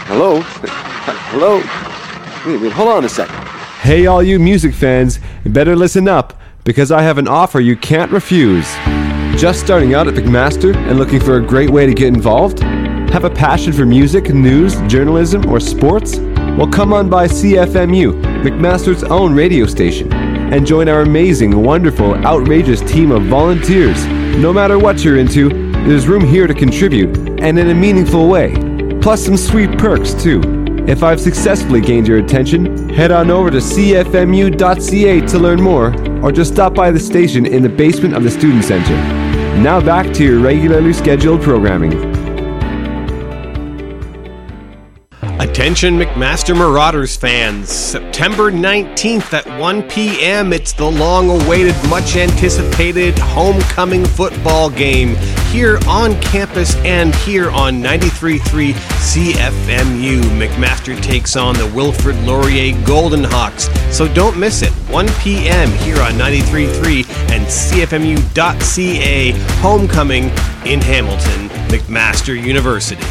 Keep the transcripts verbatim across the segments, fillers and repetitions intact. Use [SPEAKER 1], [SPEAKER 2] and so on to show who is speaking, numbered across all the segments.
[SPEAKER 1] Hello? Hello? Wait, wait, hold on a second.
[SPEAKER 2] Hey, all you music fans, you better listen up, because I have an offer you can't refuse. Just starting out at McMaster and looking for a great way to get involved? Have a passion for music, news, journalism, or sports? Well, come on by C F M U, McMaster's own radio station, and join our amazing, wonderful, outrageous team of volunteers. No matter what you're into, there's room here to contribute, and in a meaningful way. Plus some sweet perks, too. If I've successfully gained your attention, head on over to C F M U dot C A to learn more, or just stop by the station in the basement of the Student Center. Now back to your regularly scheduled programming.
[SPEAKER 3] Attention McMaster Marauders fans, September nineteenth at one p.m. it's the long-awaited, much-anticipated homecoming football game here on campus and here on ninety-three point three C F M U. McMaster takes on the Wilfrid Laurier Golden Hawks, so don't miss it. one p.m. here on ninety-three point three and C F M U dot C A, homecoming in Hamilton, McMaster University.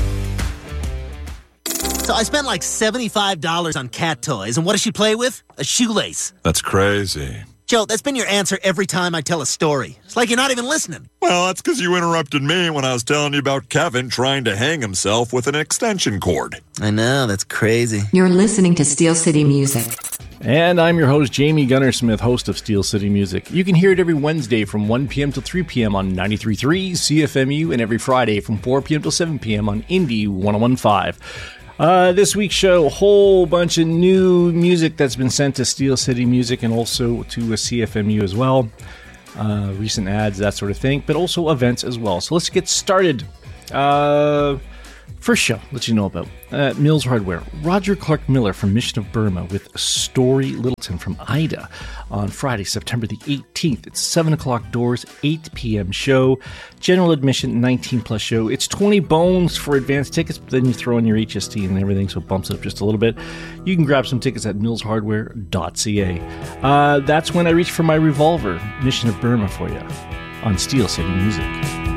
[SPEAKER 4] So I spent like seventy-five dollars on cat toys, and what does she play with? A shoelace.
[SPEAKER 5] That's crazy.
[SPEAKER 4] Joe, that's been your answer every time I tell a story. It's like you're not even listening.
[SPEAKER 5] Well, that's because you interrupted me when I was telling you about Kevin trying to hang himself with an extension cord.
[SPEAKER 4] I know, that's crazy.
[SPEAKER 6] You're listening to Steel City Music.
[SPEAKER 7] And I'm your host, Jamie Gunnersmith, host of Steel City Music. You can hear it every Wednesday from one p.m. till three p.m. on ninety-three point three C F M U, and every Friday from four p.m. till seven p.m. on Indie one oh one point five. Uh, this week's show, a whole bunch of new music that's been sent to Steel City Music and also to a C F M U as well. Uh, recent ads, that sort of thing, but also events as well. So let's get started. Uh, first show, let you know about uh, Mills Hardware. Roger Clark Miller from Mission of Burma with Story Littleton from Ida on Friday, September the eighteenth. It's seven o'clock doors, eight p.m. show. General admission, nineteen plus show. It's twenty bones for advanced tickets, but then you throw in your H S T and everything, so it bumps it up just a little bit. You can grab some tickets at mills hardware dot c a. Uh, that's when I reach for my revolver, Mission of Burma, for you on Steel City Music.